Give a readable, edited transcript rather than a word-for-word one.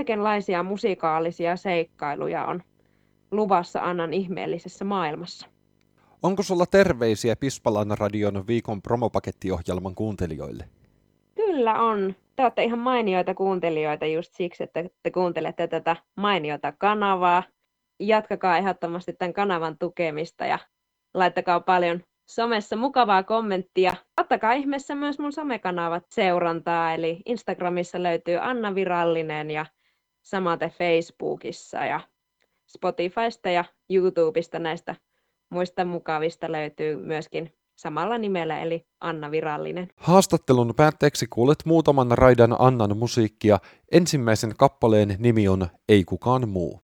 kaikenlaisia musikaalisia seikkailuja on luvassa Annan ihmeellisessä maailmassa. Onko sulla terveisiä Pispalan radion viikon promopakettiohjelman kuuntelijoille? Kyllä on. Te olette ihan mainioita kuuntelijoita just siksi, että te kuuntelette tätä mainiota kanavaa. Jatkakaa ehdottomasti tämän kanavan tukemista ja laittakaa paljon somessa mukavaa kommenttia. Ottakaa ihmeessä myös mun somekanavat seurantaa, eli Instagramissa löytyy Anna Virallinen ja samaten Facebookissa ja Spotifysta ja YouTubesta näistä muista mukavista löytyy myöskin samalla nimellä, eli Anna Virallinen. Haastattelun päätteeksi kuulet muutaman raidan Annan musiikkia. Ensimmäisen kappaleen nimi on Ei kukaan muu.